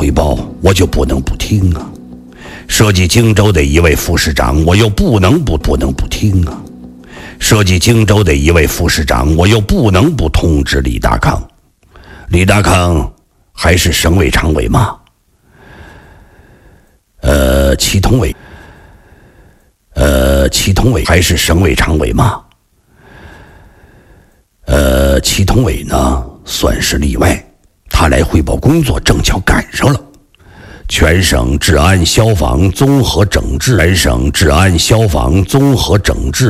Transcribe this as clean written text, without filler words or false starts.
汇报，我就不能不听啊。涉及荆州的一位副市长，我又不能不听啊。涉及荆州的一位副市长，我又不能不通知李大康。李大康还是省委常委吗？祁同伟还是省委常委吗？祁同伟呢，算是例外，他来汇报工作正巧赶上了。全省治安消防综合整治